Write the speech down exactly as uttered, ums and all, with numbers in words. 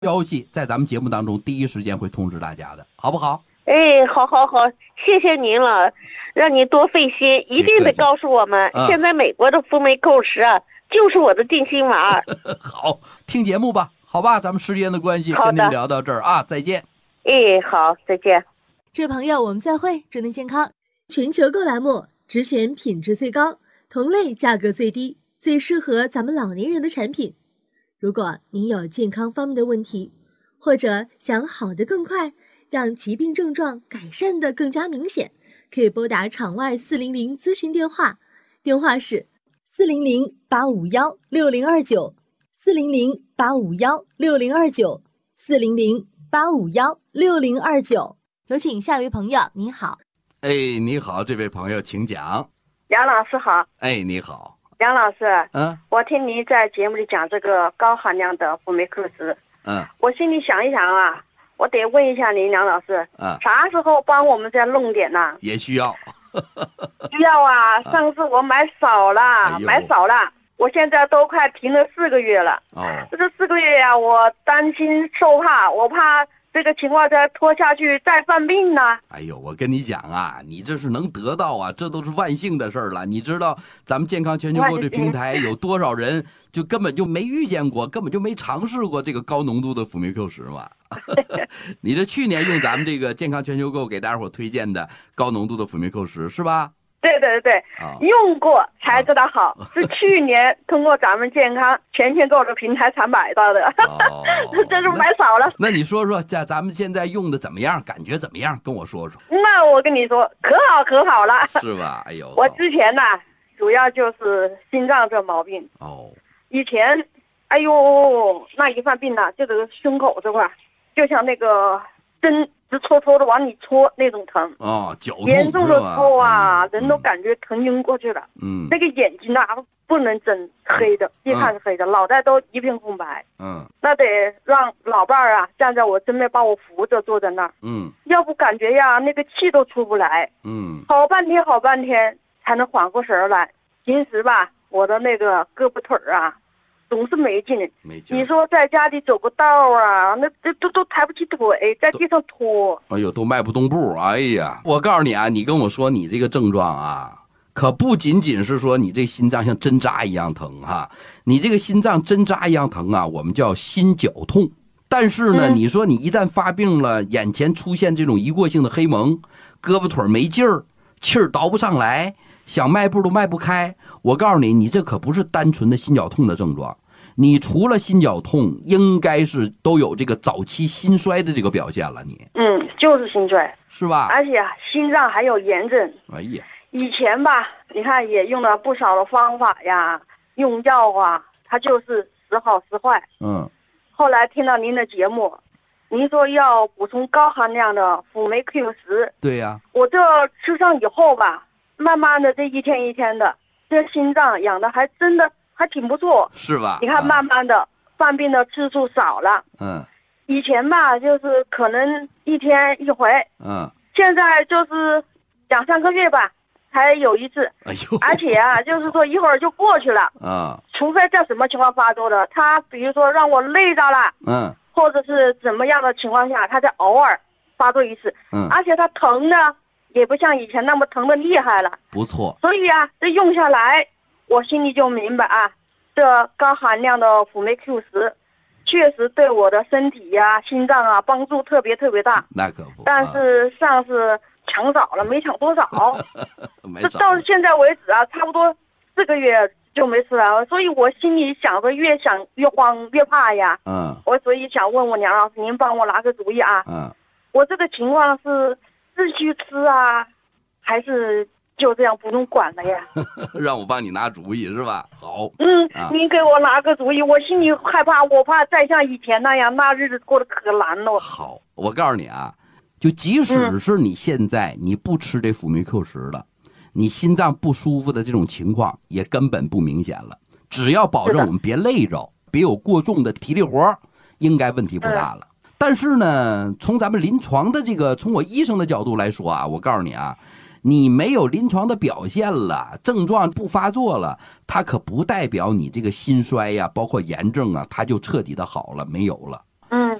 消息在咱们节目当中第一时间会通知大家的，好不好？ 哎，好好好，谢谢您了，让您多费心，一定得告诉我们， 嗯、 现在美国的辅酶 Q 十啊，就是我的定心丸。 好，听节目吧，好吧，咱们时间的关系，跟您聊到这儿啊，再见。 哎，好，再见。 这位朋友，我们再会，祝您健康。全球购栏目只选品质最高、同类价格最低、最适合咱们老年人的产品。如果您有健康方面的问题，或者想好得更快，让疾病症状改善得更加明显，可以拨打场外四零零咨询电话，电话是四零零八五幺六零二九，四零零八五幺六零二九，四零零八五幺六零二九。有请下一位朋友，你好。 哎，你好，这位朋友，请讲。 杨老师好。 哎，你好。 杨老师， 嗯， 我听您在节目里讲这个高含量的辅酶 Q 十， 嗯， 我心里想一想啊，我得问一下您，杨老师， 嗯， 啥时候帮我们再弄点呢？ 也需要， 需要啊！上次我买少了， 哎、 买少了，我现在都快停了四个月了。 哦， 这四个月呀、啊，我担心受怕，我怕这个情况再拖下去再犯病呢。 哎呦，我跟你讲啊，你这是能得到啊，这都是万幸的事儿了。你知道咱们健康全球购这平台有多少人就根本就没遇见过，根本就没尝试过这个高浓度的辅酶 Q 十嘛？你这去年用咱们这个健康全球购给大伙推荐的高浓度的辅酶 Q 十是吧？ 对对对， 啊、 用过才知道好，啊、是去年通过咱们健康全球购的平台才买到的， 哦、 这是买少了。 那, 那你说说，在咱们现在用的怎么样？感觉怎么样？跟我说说。 那我跟你说，可好可好了， 是吧？哎呦， 我之前呢，主要就是心脏这毛病。 哦， 以前，哎呦，那一犯病呢，就这个胸口这块，就像那个针。直戳戳的往里戳那种疼哦，绞痛严重的时候啊、 嗯， 人都感觉疼晕过去了。 嗯， 那个眼睛啊不能睁，黑的，一看是黑的，嗯、脑袋都一片空白。 嗯， 那得让老伴儿啊站在我身边把我扶着坐在那儿。 嗯， 要不感觉呀那个气都出不来。 嗯， 好半天好半天才能缓过神来。平时吧，我的那个胳膊腿儿啊。总是没劲， 没劲。 你说在家里走个道啊，那这都都抬不起腿，在地上拖。 哎呦，都迈不动步。哎呀，我告诉你啊，你跟我说你这个症状啊，可不仅仅是说你这心脏像针扎一样疼哈、啊，你这个心脏针扎一样疼啊，我们叫心绞痛。但是呢，嗯、你说你一旦发病了，眼前出现这种一过性的黑蒙，胳膊腿没劲儿，气儿倒不上来，想迈步都迈不开。我告诉你，你这可不是单纯的心绞痛的症状。你除了心绞痛，应该是都有这个早期心衰的这个表现了。你嗯，就是心衰， 是吧？ 而且啊，心脏还有炎症。 哎呀， 以前吧，你看也用了不少的方法呀，用药啊，它就是时好时坏。 嗯。 后来听到您的节目，您说要补充高含量的辅酶 Q 十。 对呀、啊。 我这吃上以后吧，慢慢的这一天一天的，这心脏养的还真的。还挺不错， 是吧？ 你看，慢慢的、嗯、犯病的次数少了。 嗯， 以前吧，就是可能一天一回。 嗯， 现在就是两三个月吧，才有一次。 哎呦， 而且啊，就是说一会儿就过去了。 啊、嗯， 除非在什么情况发作的，他比如说让我累着了， 嗯， 或者是怎么样的情况下，他才偶尔发作一次。 嗯， 而且他疼呢，也不像以前那么疼的厉害了。 不错。 所以啊，这用下来。我心里就明白啊，这高含量的辅酶 Q 十，确实对我的身体呀、啊、心脏啊帮助特别特别大。 那可不。 但是上次抢少了，没抢多少。 没少。到现在为止啊，差不多四个月就没吃了，所以我心里想着越想越慌越怕呀。 嗯。 我所以想问问梁老师，您帮我拿个主意啊。 嗯。 我这个情况是继续吃啊，还是？就这样不用管了呀， 让我帮你拿主意是吧？好， 嗯，啊、您给我拿个主意，我心里害怕，我怕再像以前那样，那日子过得可难了。 好，我告诉你啊，就即使是你现在你不吃这辅酶 Q 十了，嗯、你心脏不舒服的这种情况也根本不明显了。只要保证我们别累着，别有过重的体力活，应该问题不大了。嗯、但是呢，从咱们临床的这个，从我医生的角度来说啊，我告诉你啊。你没有临床的表现了，症状不发作了，它可不代表你这个心衰呀，包括炎症啊，它就彻底的好了，没有了。